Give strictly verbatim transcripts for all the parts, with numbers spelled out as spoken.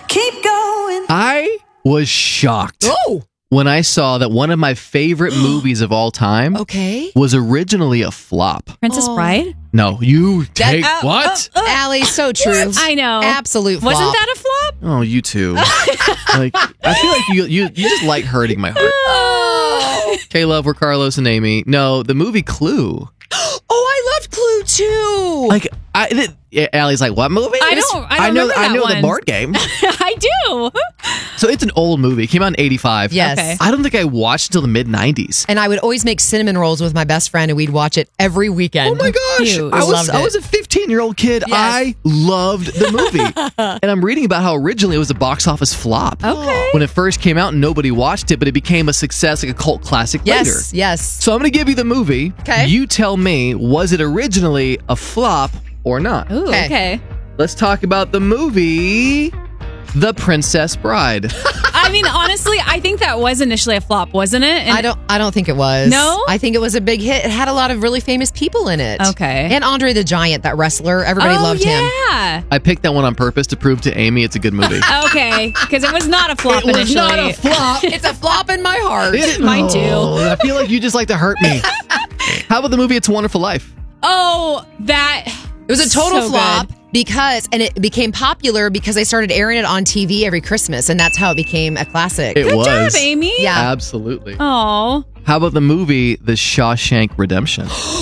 Keep going. I was shocked Oh, when I saw that one of my favorite movies of all time okay. was originally a flop. Princess Oh. Bride? No, you take uh, what? uh, uh. Allie, so true. I know. Absolute flop. Wasn't that a flop? Oh, you too. Like, I feel like you, you you just like hurting my heart. Oh. K-Love, we're Carlos and Amy. No, the movie Clue. Oh, I loved Clue too. Like, I, it, yeah, Allie's like, what movie? I It's- don't- I don't know. remember I that know one. the board game. I do. So it's an old movie. It came out in eighty-five. Yes. Okay. I don't think I watched until the mid nineties. And I would always make cinnamon rolls with my best friend, and we'd watch it every weekend. Oh my gosh! Cute. I was Loved I it. was a fifteen year old kid. Yes. I loved the movie, and I'm reading about how originally it was a box office flop. Okay. When it first came out, nobody watched it, but it became a success, like a cult classic Yes, later. yes. So I'm going to give you the movie. Okay. You tell me, was it originally a flop or not? Ooh, Okay. okay. Let's talk about the movie, The Princess Bride. I mean, honestly, I think that was initially a flop, wasn't it? And- I don't. I don't think it was. No? I think it was a big hit. It had a lot of really famous people in it. Okay. And Andre the Giant, that wrestler. Everybody oh, loved him. yeah. I picked that one on purpose to prove to Amy it's a good movie. Okay, because it was not a flop It was initially. not a flop. It's a flop in my heart. It- Mine too. Oh, I feel like you just like to hurt me. How about the movie It's a Wonderful Life? Oh, that. It was a total So flop good. because, and it became popular because they started airing it on T V every Christmas, and that's how it became a classic. It Good was. job, Amy. Yeah. Absolutely. Oh. How about the movie The Shawshank Redemption?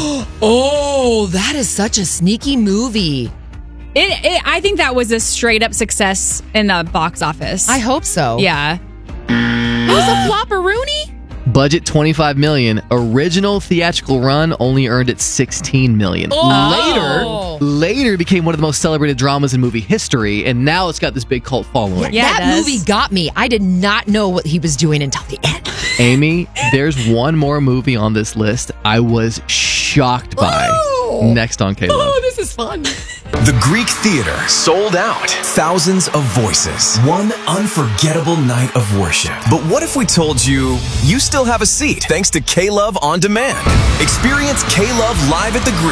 Oh, that is such a sneaky movie. It, it. I think that was a straight up success in the box office. I hope so. Yeah. It was a flop-a-rooney? Budget twenty-five million. Original theatrical run only earned it sixteen million. Oh. Later, later became one of the most celebrated dramas in movie history, and now it's got this big cult following. Yeah, it that does. movie got me. I did not know what he was doing until the end. Amy, there's one more movie on this list I was shocked by. Oh. Next on K-Love. this is fun. The Greek Theater sold out. Thousands of voices. One unforgettable night of worship. But what if we told you you still have a seat thanks to K-Love On Demand? Experience K-Love live at the Greek.